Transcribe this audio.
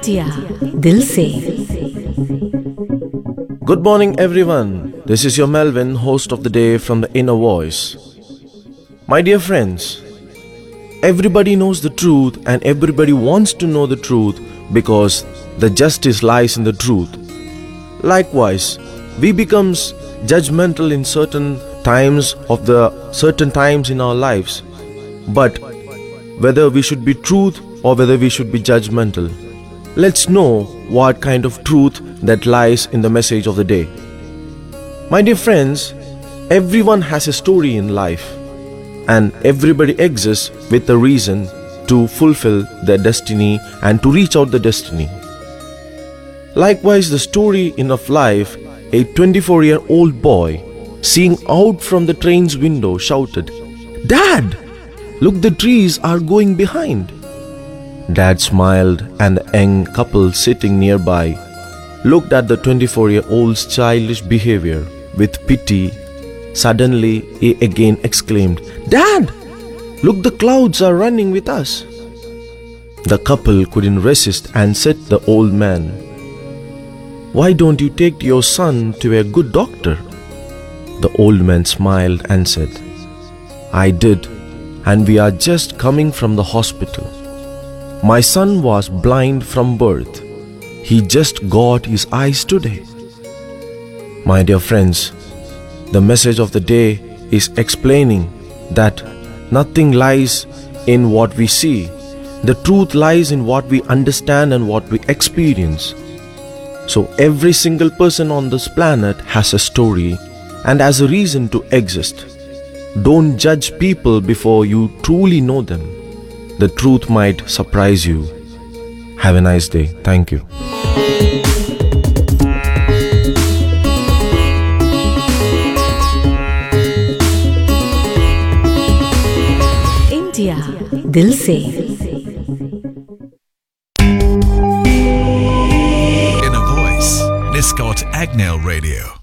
India दिल से। Good morning, everyone. This is your Melvin, host of the day from the Inner Voice. My dear friends, everybody knows the truth and everybody wants to know the truth because the justice lies in the truth. Likewise, we become judgmental in certain times in our lives. But whether we should be truth or whether we should be judgmental, let's know what kind of truth that lies in the message of the day. My dear friends, everyone has a story in life and everybody exists with a reason to fulfill their destiny and to reach out the destiny. Likewise, the story in of life, a 24-year-old boy seeing out from the train's window shouted, "Dad, look, the trees are going behind." Dad smiled and the young couple sitting nearby looked at the 24-year-old's childish behavior with pity. Suddenly, he again exclaimed, "Dad, look, the clouds are running with us." The couple couldn't resist and said to the old man, "Why don't you take your son to a good doctor?" The old man smiled and said, "I did, and we are just coming from the hospital. My son was blind from birth. He just got his eyes today." My dear friends, the message of the day is explaining that nothing lies in what we see. The truth lies in what we understand and what we experience. So every single person on this planet has a story and has a reason to exist. Don't judge people before you truly know them. The truth might surprise you. Have a nice day. Thank you. India दिल से। Inner Voice, Niscot Agnell Radio.